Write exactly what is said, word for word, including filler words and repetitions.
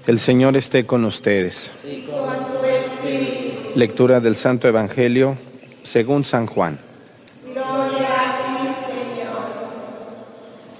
El Señor esté con ustedes. Y con tu espíritu. Lectura del Santo Evangelio según San Juan. Gloria